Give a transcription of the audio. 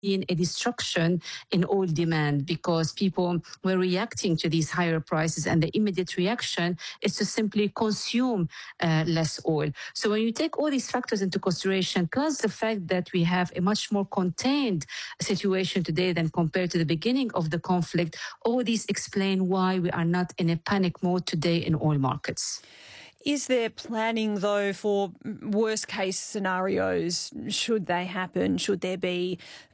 in a destruction in oil demand because people were reacting to these higher prices, and the immediate reaction is to simply consume less oil. So when you take all these factors into consideration, plus the fact that we have a much more contained situation today than compared to the beginning of the conflict, all these explain why we are not in a panic mode today in oil markets. Is there planning, though, for worst-case scenarios? Should they happen? Should there be